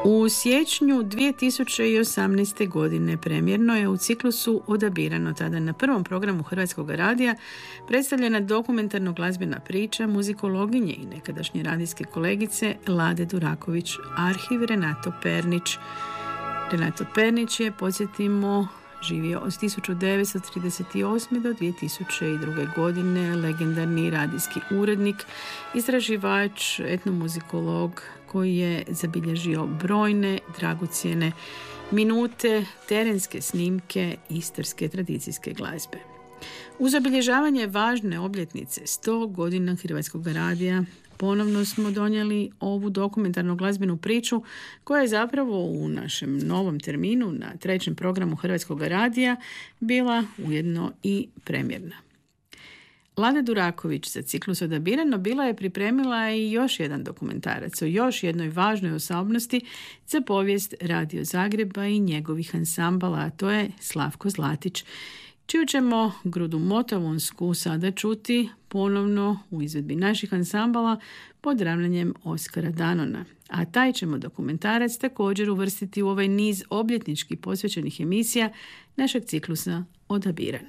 U siječnju 2018. godine premjerno je u ciklusu Odabirano, tada na prvom programu Hrvatskog radija, predstavljena dokumentarno glazbena priča muzikologinje i nekadašnje radijske kolegice Lade Duraković, arhiv Renato Pernić. Renato Pernić je, podsjetimo, živio od 1938. do 2002. godine, legendarni radijski urednik, istraživač, etnomuzikolog koji je zabilježio brojne dragocjene minute, terenske snimke istarske tradicijske glazbe. Uz obilježavanje važne obljetnice 100 godina Hrvatskog radija ponovno smo donijeli ovu dokumentarnu glazbenu priču koja je zapravo u našem novom terminu na trećem programu Hrvatskog radija bila ujedno i premjerna. Lada Duraković za ciklus Odabirano bila je pripremila i još jedan dokumentarac o još jednoj važnoj osobnosti za povijest Radio Zagreba i njegovih ansambala, a to je Slavko Zlatić, čiju ćemo grudu motovonsku sada čuti ponovno u izvedbi naših ansambala pod ravnanjem Oskara Danona. A taj ćemo dokumentarac također uvrstiti u ovaj niz obljetnički posvećenih emisija našeg ciklusa Odabirano.